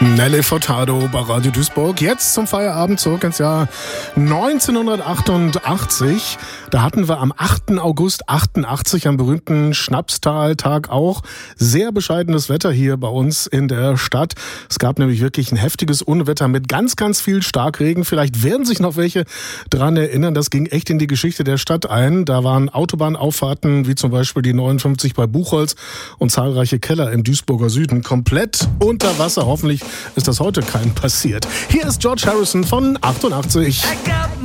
Nelly Furtado bei Radio Duisburg. Jetzt zum Feierabend zurück ins Jahr 1988. Da hatten wir am 8. August 88, am berühmten Schnapstal-Tag, auch sehr bescheidenes Wetter hier bei uns in der Stadt. Es gab nämlich wirklich ein heftiges Unwetter mit ganz, ganz viel Starkregen. Vielleicht werden sich noch welche dran erinnern. Das ging echt in die Geschichte der Stadt ein. Da waren Autobahnauffahrten, wie zum Beispiel die 59 bei Buchholz und zahlreiche Keller im Duisburger Süden komplett unter Wasser. Hoffentlich ist das heute keinem passiert. Hier ist George Harrison von 88.